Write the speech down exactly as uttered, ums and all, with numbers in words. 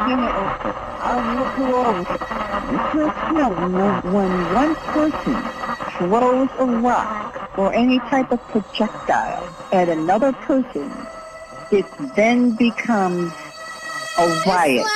you know, I'll look over. Because, you know, when one person throws a rock or any type of projectile at another person, it then becomes a riot.